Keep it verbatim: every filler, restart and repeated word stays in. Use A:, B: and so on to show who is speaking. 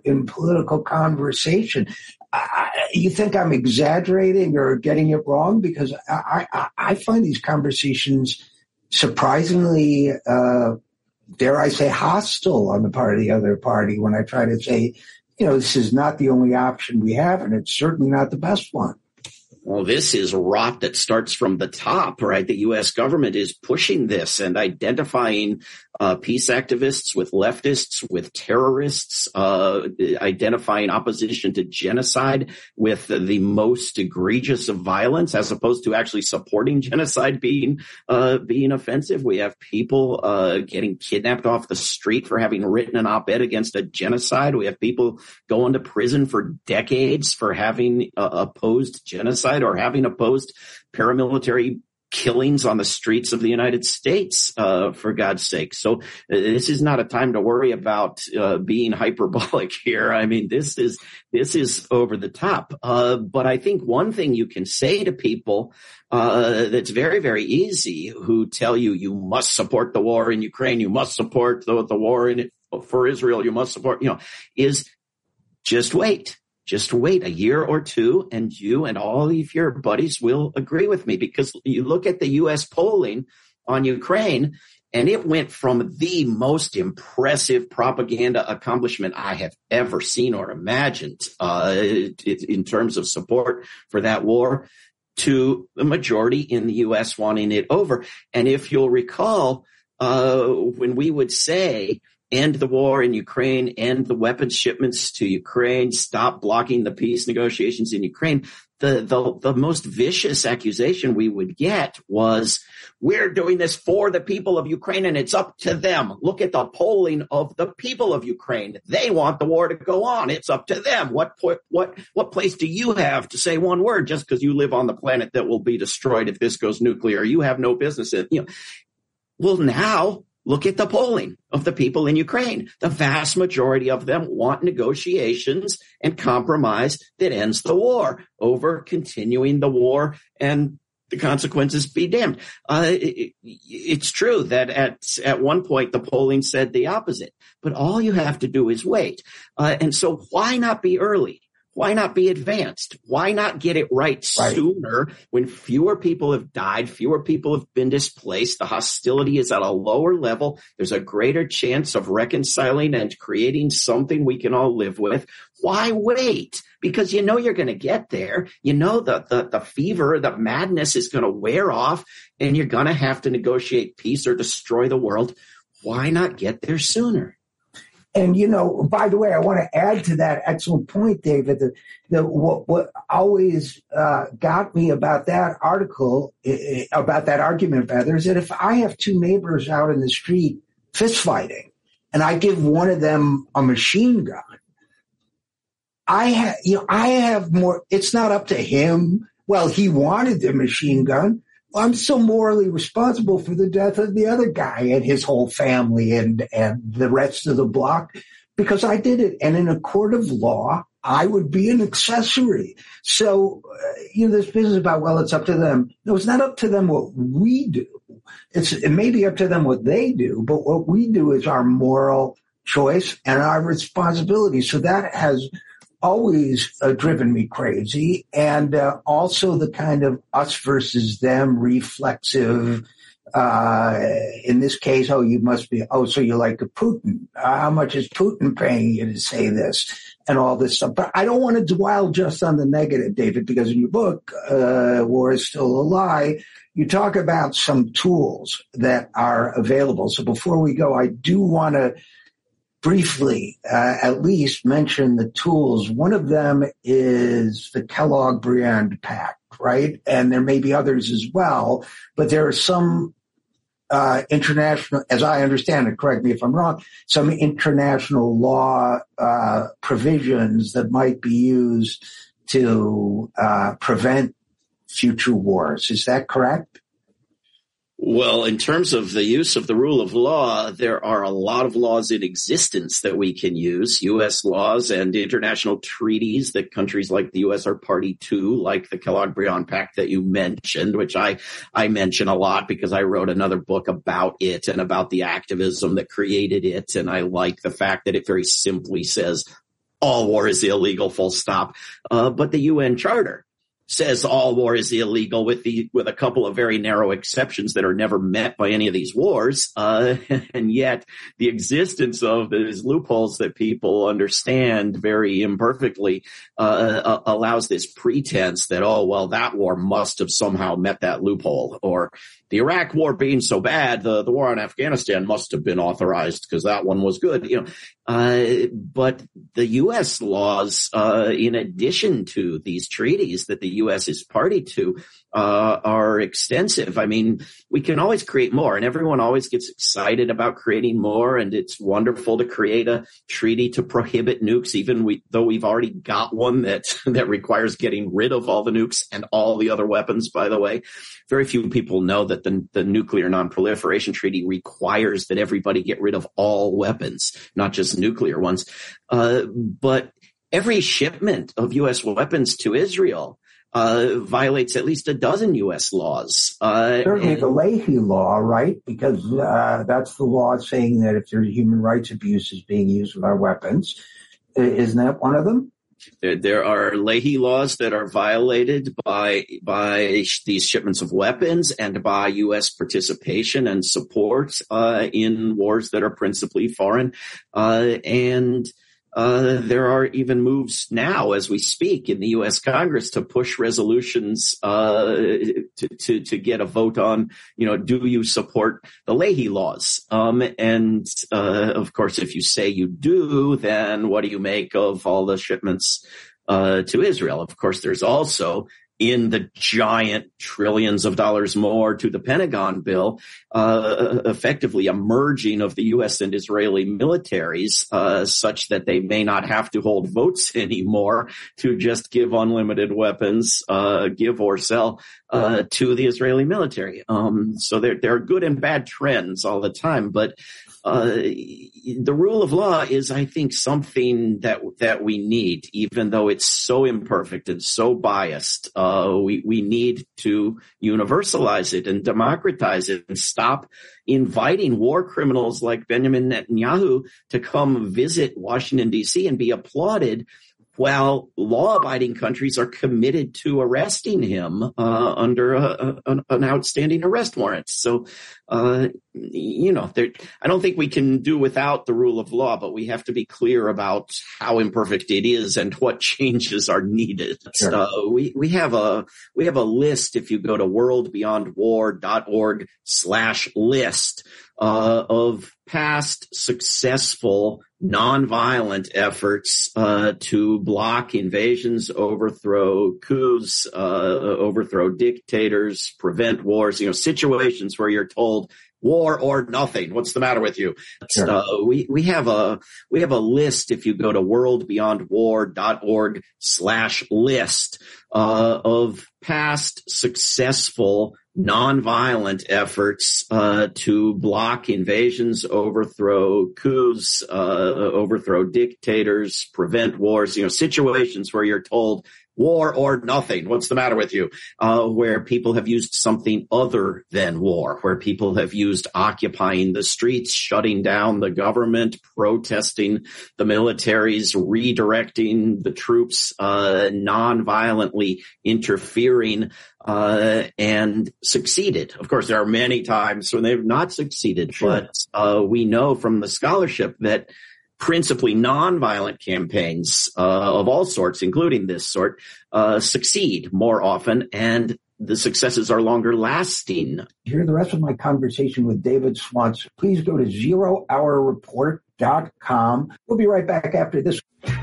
A: in political conversation. I, you think I'm exaggerating or getting it wrong? Because I, I, I find these conversations surprisingly, uh, dare I say, hostile on the part of the other party when I try to say, you know, this is not the only option we have, and it's certainly not the best one.
B: Well, this is rot that starts from the top, right? The U S government is pushing this and identifying uh, peace activists with leftists, with terrorists, uh, identifying opposition to genocide with the most egregious of violence, as opposed to actually supporting genocide being uh, being offensive. We have people uh, getting kidnapped off the street for having written an op-ed against a genocide. We have people going to prison for decades for having uh, opposed genocide or having opposed paramilitary killings on the streets of the United States, uh, for God's sake. So uh, this is not a time to worry about uh, being hyperbolic here. I mean, this is this is over the top. Uh, but I think one thing you can say to people uh, that's very, very easy, who tell you you must support the war in Ukraine, you must support the, the war in for Israel, you must support, you know, is just wait. Just wait a year or two, and you and all of your buddies will agree with me, because you look at the U S polling on Ukraine, and it went from the most impressive propaganda accomplishment I have ever seen or imagined uh, in terms of support for that war to the majority in the U S wanting it over. And if you'll recall, uh, when we would say, end the war in Ukraine, end the weapons shipments to Ukraine, stop blocking the peace negotiations in Ukraine, the, the, the most vicious accusation we would get was, we're doing this for the people of Ukraine and it's up to them. Look at the polling of the people of Ukraine. They want the war to go on. It's up to them. What, what, what place do you have to say one word just because you live on the planet that will be destroyed if this goes nuclear? You have no business in, you know. Well, now, look at the polling of the people in Ukraine. The vast majority of them want negotiations and compromise that ends the war over continuing the war and the consequences be damned. Uh, it, it's true that at, at one point the polling said the opposite, but all you have to do is wait. Uh, and so why not be early? Why not be advanced? Why not get it right, right sooner when fewer people have died, fewer people have been displaced, the hostility is at a lower level, there's a greater chance of reconciling and creating something we can all live with? Why wait? Because you know you're going to get there. You know the, the, the fever, the madness is going to wear off, and you're going to have to negotiate peace or destroy the world. Why not get there sooner?
A: And, you know, by the way, I want to add to that excellent point, David, that, that what, what always uh, got me about that article, about that argument, rather, is that if I have two neighbors out in the street fist fighting and I give one of them a machine gun, I have, you know, I have more, it's not up to him. Well, he wanted the machine gun. I'm still morally responsible for the death of the other guy and his whole family and, and the rest of the block because I did it. And in a court of law, I would be an accessory. So, uh, you know, this business about, well, it's up to them. No, it's not up to them what we do. It's, it may be up to them what they do, but what we do is our moral choice and our responsibility. So that has always uh, driven me crazy. And uh, also the kind of us versus them reflexive, uh, in this case, oh, you must be, oh, so you like Putin. Uh, how much is Putin paying you to say this and all this stuff? But I don't want to dwell just on the negative, David, because in your book, uh, War is Still a Lie, you talk about some tools that are available. So before we go, I do want to briefly, uh, at least mention the tools. One of them is the Kellogg-Briand Pact, right? And there may be others as well, but there are some uh, international, as I understand it, correct me if I'm wrong, some international law uh, provisions that might be used to uh, prevent future wars. Is that correct?
B: Well, in terms of the use of the rule of law, there are a lot of laws in existence that we can use, U S laws and international treaties that countries like the U S are party to, like the Kellogg-Briand Pact that you mentioned, which I, I mention a lot because I wrote another book about it and about the activism that created it. And I like the fact that it very simply says, all war is illegal, full stop. Uh, but the U N Charter says all war is illegal with the with a couple of very narrow exceptions that are never met by any of these wars. Uh, and yet the existence of these loopholes that people understand very imperfectly uh, allows this pretense that, oh, well, that war must have somehow met that loophole, or the Iraq war being so bad, the, the war on Afghanistan must have been authorized because that one was good. You know, uh, but the U S laws, uh, in addition to these treaties that the U S is party to, uh, are extensive. I mean, we can always create more, and everyone always gets excited about creating more. And it's wonderful to create a treaty to prohibit nukes, even we, though we've already got one that, that requires getting rid of all the nukes and all the other weapons, by the way. Very few people know that the, the Nuclear Non-Proliferation Treaty requires that everybody get rid of all weapons, not just nuclear ones. Uh, but every shipment of U S weapons to Israel uh, violates at least a dozen U S laws. Uh,
A: Certainly
B: and,
A: the Leahy law, right? Because uh, that's the law saying that if there's human rights abuses being used with our weapons. Isn't that one of them?
B: There, there are Leahy laws that are violated by by sh- these shipments of weapons and by U S participation and support uh, in wars that are principally foreign. Uh, and uh, there are even moves now, as we speak, in the U S Congress to push resolutions uh, to, to to get a vote on, you know, do you support the Leahy laws? Um, and uh, of course, if you say you do, then what do you make of all the shipments uh, to Israel? Of course, there's also, in the giant trillions of dollars more to the Pentagon bill, uh, effectively a merging of the U S and Israeli militaries, uh, such that they may not have to hold votes anymore to just give unlimited weapons, uh, give or sell, uh, to the Israeli military. Um, so there, there are good and bad trends all the time, but Uh, the rule of law is, I think, something that that we need, even though it's so imperfect and so biased. Uh, we we need to universalize it and democratize it and stop inviting war criminals like Benjamin Netanyahu to come visit Washington, D C and be applauded, while law-abiding countries are committed to arresting him uh, under a, a, an outstanding arrest warrant. So, uh, you know, there, I don't think we can do without the rule of law, but we have to be clear about how imperfect it is and what changes are needed. Sure. Uh, we we have a we have a list. If you go to worldbeyondwar.org slash list uh, of past successful nonviolent efforts uh, to block invasions, overthrow coups, uh, overthrow dictators, prevent wars, you know, situations where you're told war or nothing. What's the matter with you? Sure. Uh, we, we have a, we have a list. If you go to worldbeyondwar.org slash list, uh, of past successful nonviolent efforts, uh, to block invasions, overthrow coups, uh, overthrow dictators, prevent wars, you know, situations where you're told war or nothing. What's the matter with you? Uh, where people have used something other than war, where people have used occupying the streets, shutting down the government, protesting the militaries, redirecting the troops, uh, non-violently interfering, uh, and succeeded. Of course, there are many times when they've not succeeded, sure. but, uh, we know from the scholarship that principally nonviolent campaigns uh, of all sorts, including this sort, uh, succeed more often, and the successes are longer lasting.
A: To hear the rest of my conversation with David Swanson, please go to zero hour report dot com. We'll be right back after this.